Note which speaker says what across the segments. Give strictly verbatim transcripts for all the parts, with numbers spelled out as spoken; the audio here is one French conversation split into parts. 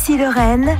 Speaker 1: Ici Lorraine.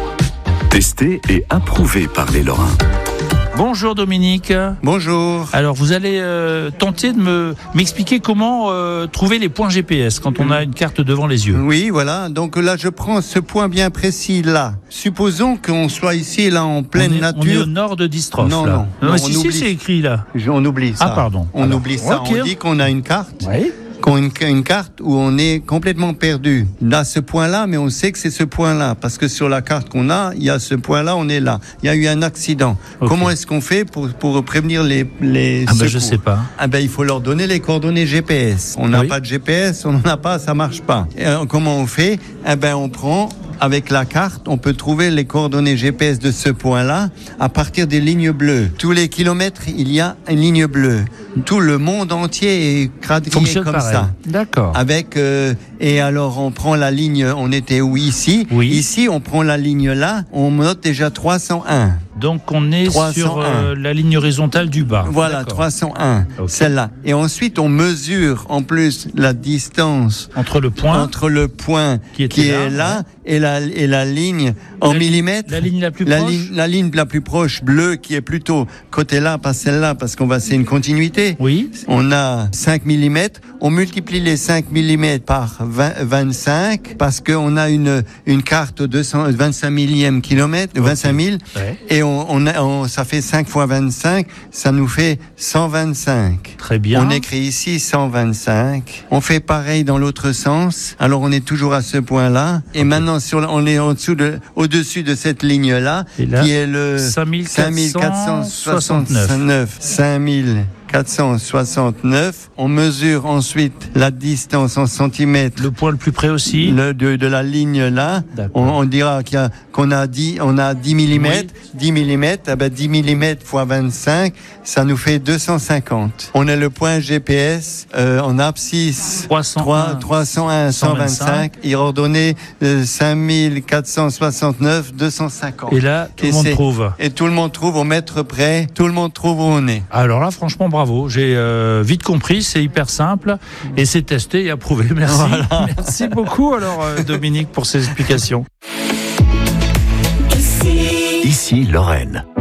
Speaker 2: Testé et approuvé par les Lorrains.
Speaker 3: Bonjour Dominique.
Speaker 4: Bonjour.
Speaker 3: Alors vous allez euh, tenter de me m'expliquer comment euh, trouver les points G P S quand on a une carte devant les yeux.
Speaker 4: Oui, voilà. Donc là, je prends ce point bien précis là. Supposons qu'on soit ici, là, en pleine
Speaker 3: on est,
Speaker 4: nature.
Speaker 3: On est au nord de Distrov.
Speaker 4: Non,
Speaker 3: là.
Speaker 4: non.
Speaker 3: non,
Speaker 4: non
Speaker 3: mais
Speaker 4: on
Speaker 3: si,
Speaker 4: oublie.
Speaker 3: si, c'est écrit là.
Speaker 4: On oublie ça.
Speaker 3: Ah pardon.
Speaker 4: On
Speaker 3: Alors,
Speaker 4: oublie ça.
Speaker 3: okay.
Speaker 4: On dit qu'on a une carte.
Speaker 3: Oui.
Speaker 4: Qu'on a une, une carte où on est complètement perdu. Là, ce point-là, mais on sait que c'est ce point-là. Parce que sur la carte qu'on a, il y a ce point-là, on est là. Il y a eu un accident. Okay. Comment est-ce qu'on fait pour, pour prévenir les, les
Speaker 3: ah
Speaker 4: secours?
Speaker 3: ben, je sais pas.
Speaker 4: Ah ben, il faut leur donner les coordonnées G P S. On n'a
Speaker 3: oui.
Speaker 4: pas de G P S, on n'en a pas, ça marche pas. Et, euh, comment on fait? Eh ben, on prend, avec la carte, on peut trouver les coordonnées G P S de ce point-là à partir des lignes bleues. Tous les kilomètres, il y a une ligne bleue. Tout le monde entier est quadrillé comme
Speaker 3: pareil.
Speaker 4: ça.
Speaker 3: D'accord.
Speaker 4: Avec euh, et alors on prend la ligne. On était où ici?
Speaker 3: Oui.
Speaker 4: Ici, on prend la ligne là. On note déjà trois cent un.
Speaker 3: Donc on est
Speaker 4: trois cent un.
Speaker 3: sur euh, la ligne horizontale du bas.
Speaker 4: Voilà,
Speaker 3: D'accord.
Speaker 4: trois cent un, okay. Celle-là. Et ensuite, on mesure en plus la distance
Speaker 3: entre le point,
Speaker 4: entre le point qui, qui
Speaker 3: là,
Speaker 4: est là
Speaker 3: ouais.
Speaker 4: et, la, et la ligne en
Speaker 3: la,
Speaker 4: millimètres.
Speaker 3: La ligne la plus
Speaker 4: la
Speaker 3: proche
Speaker 4: ligne, la ligne la plus proche, bleue, qui est plutôt côté là, pas celle-là, parce qu'on va, c'est une continuité.
Speaker 3: Oui.
Speaker 4: On a cinq millimètres. On multiplie les cinq millimètres par vingt, vingt-cinq, parce qu'on a une, une carte de deux cent vingt-cinq millième kilomètre, okay. vingt-cinq mille. Ouais. Et on, on a, on, ça fait cinq fois vingt-cinq, ça nous fait cent vingt-cinq.
Speaker 3: Très bien.
Speaker 4: On écrit ici cent vingt-cinq. On fait pareil dans l'autre sens. Alors on est toujours à ce point-là. Et okay. maintenant, sur, on est en dessous de, au-dessus de cette ligne-là,
Speaker 3: là,
Speaker 4: qui est le
Speaker 3: cinq mille quatre cent soixante-neuf.
Speaker 4: cinq mille quatre cent soixante-neuf. On mesure ensuite la distance en centimètres.
Speaker 3: Le point le plus près aussi.
Speaker 4: Le, de, de la ligne là. On, on dira qu'il y a, qu'on a dix, on a dix millimètres. Oui. dix millimètres. Eh ben, dix millimètres fois vingt-cinq, ça nous fait deux cent cinquante. On a le point G P S, euh, en abscisse.
Speaker 3: trois cent un.
Speaker 4: trois cent un, cent vingt-cinq. Et ordonné, euh, cinq mille quatre cent soixante-neuf, deux cent cinquante.
Speaker 3: Et là, tout et le monde trouve.
Speaker 4: Et tout le monde trouve au mètre près. Tout le monde trouve où on est.
Speaker 3: Alors là, franchement, bravo. Bravo, j'ai euh, vite compris, c'est hyper simple et c'est testé et approuvé. Merci, voilà. Merci beaucoup alors euh, Dominique pour ces explications.
Speaker 2: Ici, Ici Lorraine.